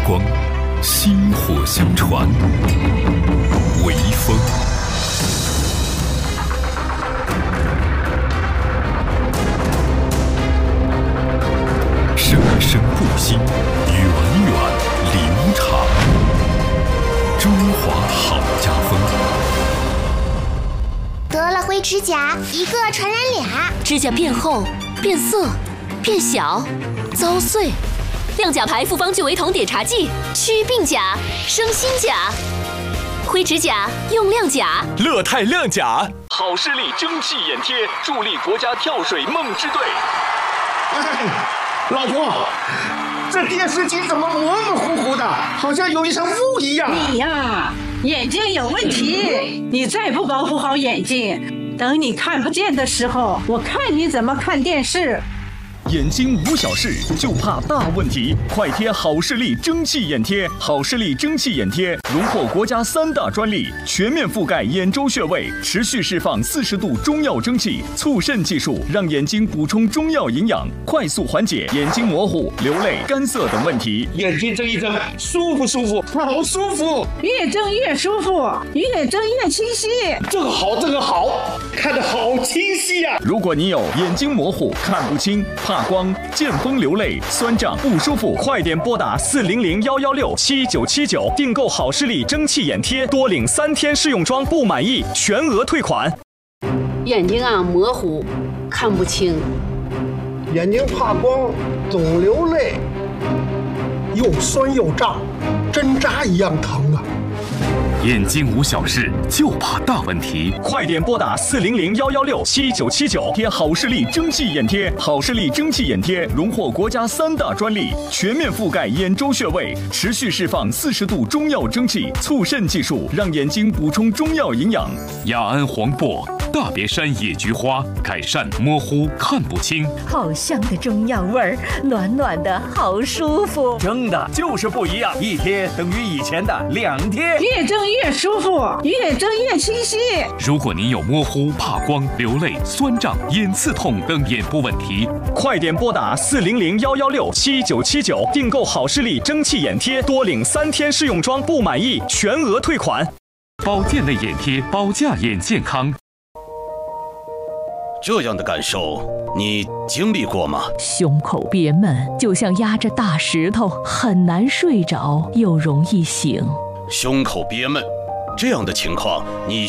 光，薪火相传。微风。生生不息，源远流长。中华好家风。 得了灰指甲，一个传染俩。 指甲变厚、变色、变小、遭碎。亮甲牌复方聚维酮碘茶剂，祛病甲，生新甲。灰指甲用亮甲， 乐泰亮甲，好视力蒸汽眼贴，助力国家跳水梦之队。 老婆，这电视机怎么模模糊糊的，好像有一层雾一样？ 你呀，眼睛有问题，你再不保护好眼睛，等你看不见的时候，我看你怎么看电视。 眼睛无小事，就怕大问题。快贴好视力蒸汽眼贴，好视力蒸汽眼贴荣获国家3大专利，全面覆盖眼周穴位，持续释放40度中药蒸汽，促渗技术让眼睛补充中药营养，快速缓解眼睛模糊、流泪、干涩等问题。 眼睛睁一睁，舒服舒服，好舒服， 越睁越舒服，越睁越清晰。 这个好，这个好，看得好清晰呀！ 如果你有眼睛模糊、看不清、怕光、见风流泪、酸胀不舒服，快点拨打400-116-7979订购好视力蒸汽眼贴，多领3天试用装，不满意全额退款。 眼睛模糊，看不清， 眼睛怕光，总流泪，又酸又胀，针扎一样疼啊！ 眼睛无小事，就怕大问题。 快点拨打400-116-7979贴好视力蒸汽眼贴。好视力蒸汽眼贴荣获国家3大专利，全面覆盖眼周穴位，持续释放40度中药蒸汽，促渗技术让眼睛补充中药营养。 雅安黄柏、大别山野菊花，改善模糊看不清。 好香的中药味儿，暖暖的好舒服。 蒸的就是不一样，一贴等于以前的2贴。 越蒸越舒服，越睁越清晰。 如果您有模糊、怕光、流泪、酸胀、眼刺痛等眼部问题， 快点拨打400-116-7979订购好视力蒸汽眼贴，多领3天试用装，不满意全额退款。 保健类眼贴，保驾眼健康。 这样的感受你经历过吗？ 胸口憋闷，就像压着大石头，很难睡着，又容易醒。 胸口憋闷，这样的情况你